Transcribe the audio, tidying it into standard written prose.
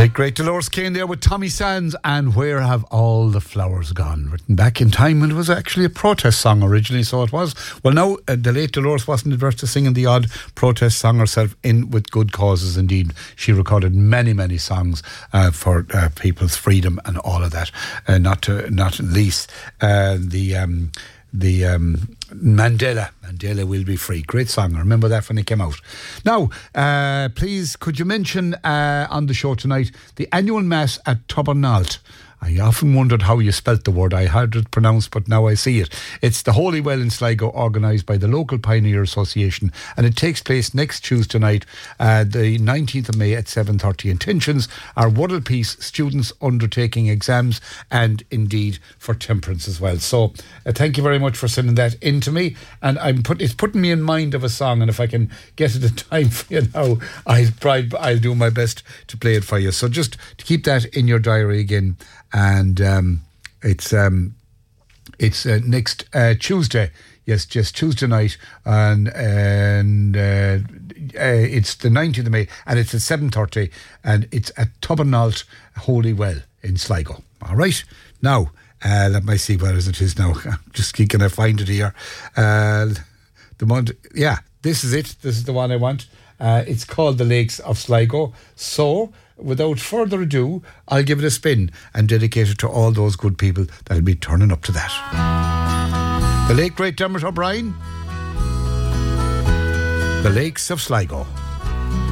Late great Dolores Kane there with Tommy Sands and Where Have All the Flowers Gone, written back in time when it was actually a protest song originally, so it was. Well, now the late Dolores wasn't adverse to singing the odd protest song herself, in with good causes indeed. She recorded many songs for people's freedom and all of that, not least the Mandela Will Be Free. Great song. I remember that when it came out. Now, please, could you mention on the show tonight the annual Mass at Tobernault? I often wondered how you spelt the word. I heard it pronounced, but now I see it. It's the Holy Well in Sligo, organised by the local Pioneer Association, and it takes place next Tuesday night, the 19th of May at 7:30. Intentions are world peace, students undertaking exams, and indeed for temperance as well. So thank you very much for sending that in to me, and it's putting me in mind of a song, and if I can get it in time for you now, I'll do my best to play it for you. So just to keep that in your diary again. And it's next Tuesday. Yes, just Tuesday night, and it's the 19th of May, and it's at 7:30, and it's at Tobernault Holy Well in Sligo. All right, now let me see where it is now. Just can I find it here? This is it. This is the one I want. It's called the Lakes of Sligo. So, without further ado, I'll give it a spin and dedicate it to all those good people that'll be turning up to that. The late great Dermot O'Brien, The Lakes of Sligo.